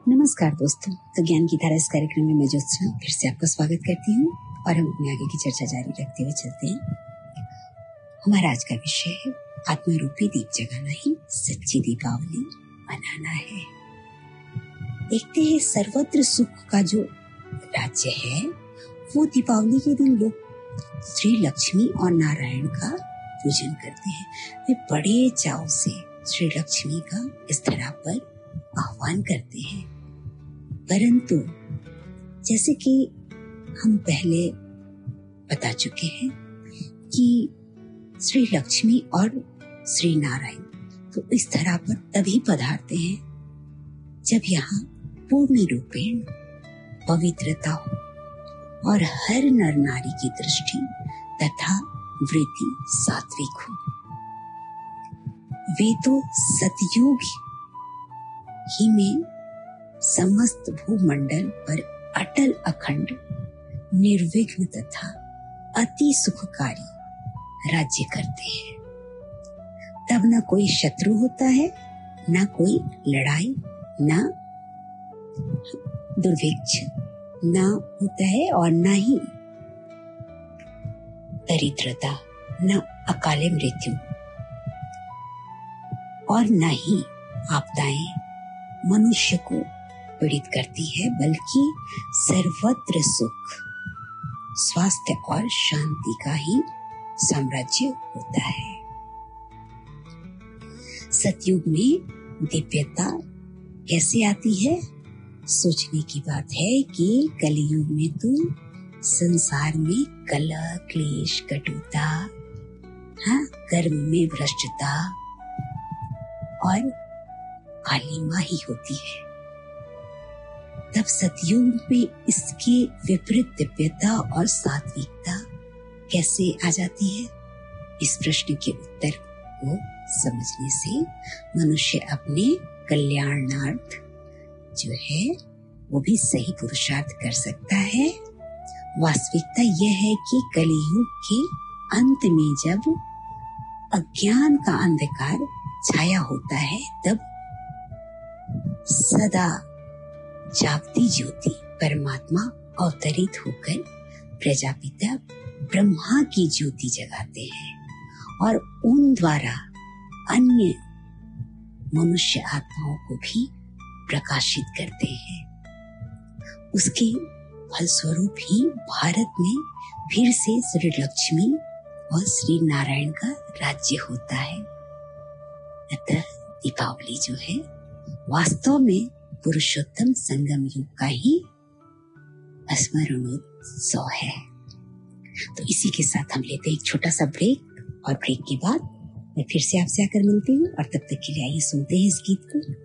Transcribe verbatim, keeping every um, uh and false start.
नमस्कार दोस्तों, तो ज्ञान की धारा इस कार्यक्रम में मैं ज्योत्सना फिर से आपका स्वागत करती हूँ और हम अपने आगे की चर्चा जारी रखते हुए चलते हैं। हमारा आज का विषय है आत्मा रूपी दीप जगाना ही सच्ची दीपावली मनाना है। देखते हैं सर्वत्र सुख का जो राज्य है वो दीपावली के दिन लोग श्री लक्ष्मी और नारायण का पूजन करते हैं। वे बड़े चाव से श्री लक्ष्मी का इस धरा पर आह्वान करते हैं, परंतु जैसे कि हम पहले बता चुके हैं कि श्री लक्ष्मी और श्री नारायण तो इस धरा पर तभी पधारते हैं जब यहाँ पूर्ण रूपेण पवित्रता हो और हर नर नारी की दृष्टि तथा वृत्ति सात्विक हो। वे तो सतयुग ही में समस्त भूमंडल पर अटल अखंड निर्विघ्न तथा अति सुखकारी राज्य करते हैं। तब न कोई शत्रु होता है, न कोई लड़ाई, न दुर्भिक्ष न होता है और न ही दरिद्रता, न अकाले मृत्यु और न ही आपदाएं मनुष्य को पीड़ित करती है, बल्कि सर्वत्र सुख, स्वास्थ्य और शांति का ही साम्राज्य होता है। सतयुग में दिव्यता कैसे आती है? सोचने की बात है कि कलयुग में तो संसार में कलह, क्लेश, कटुता, हाँ, कर्म में भ्रष्टता और कालिमा ही होती है। तब सतयुग में इसके विपरीत दिव्यता और सात्विकता कैसे आ जाती है? इस प्रश्न के उत्तर को समझने से मनुष्य अपने कल्याणार्थ जो है वो भी सही पुरुषार्थ कर सकता है। वास्तविकता यह है कि कलियुग के अंत में जब अज्ञान का अंधकार छाया होता है तब सदा जागती ज्योति परमात्मा अवतरित होकर प्रजापिता ब्रह्मा की ज्योति जगाते हैं और उन द्वारा अन्य मनुष्य आत्माओं को भी प्रकाशित करते हैं। उसके फलस्वरूप ही भारत में फिर से श्री लक्ष्मी और श्री नारायण का राज्य होता है। अतः दीपावली जो है वास्तव में पुरुषोत्तम संगम युग का ही स्मरणोत्सव है। तो इसी के साथ हम लेते हैं एक छोटा सा ब्रेक और ब्रेक के बाद मैं फिर से आपसे आकर मिलती हूँ और तब तक के लिए आइए सुनते हैं इस गीत को।